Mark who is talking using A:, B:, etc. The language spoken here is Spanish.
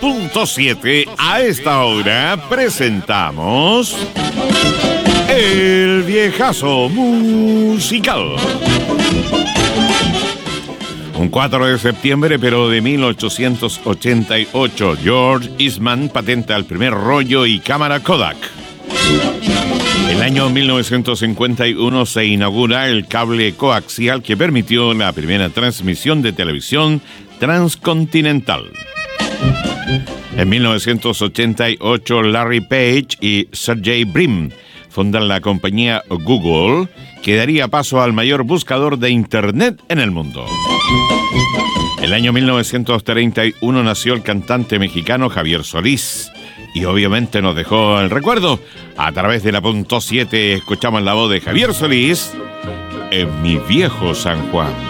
A: punto 7. A esta hora presentamos El Viejazo Musical. Un 4 de septiembre, pero de 1888, George Eastman patenta el primer rollo y cámara Kodak. El año 1951 se inaugura el cable coaxial que permitió la primera transmisión de televisión transcontinental. En 1988, Larry Page y Sergey Brin fundan la compañía Google, que daría paso al mayor buscador de Internet en el mundo. El año 1931 nació el cantante mexicano Javier Solís, y obviamente nos dejó el recuerdo. A través de la punto 7 escuchamos la voz de Javier Solís en Mi Viejo San Juan.